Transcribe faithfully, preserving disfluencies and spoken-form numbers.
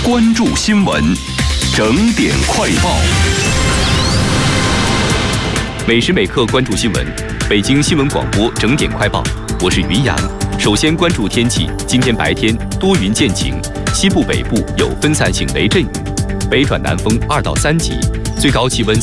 关注新闻，整点快报。每时每刻关注新闻，北京新闻广播整点快报，我是云阳。首先关注天气，今天白天多云见晴，西部北部有分散性雷阵雨，北转南风二到三级，最高气温